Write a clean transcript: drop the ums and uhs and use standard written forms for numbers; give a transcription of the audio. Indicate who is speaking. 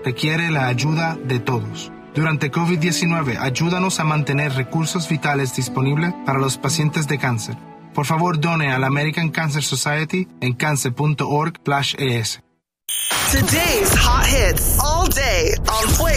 Speaker 1: requiere la ayuda de todos. Durante COVID-19, ayúdanos a mantener recursos vitales disponibles para los pacientes de cáncer. Por favor, done a la American Cancer Society en cancer.org/es.
Speaker 2: Today's hot hits all day on